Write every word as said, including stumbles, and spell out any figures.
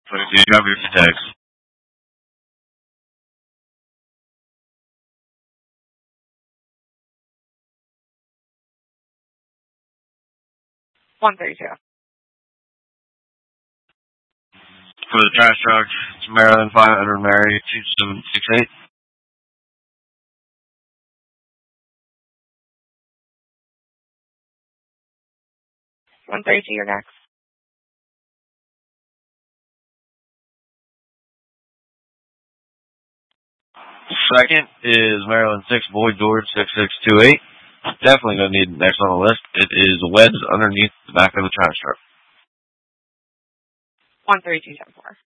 So do you have your tags? one thirty-two. For the trash truck, it's Maryland five hundred Mary two seven six eight. one thirty-two, you're next. Second is Maryland six Boyd George six six two eight. Definitely going to need next on the list. It is wedged underneath the back of the trash truck. one thirty-two, seven four.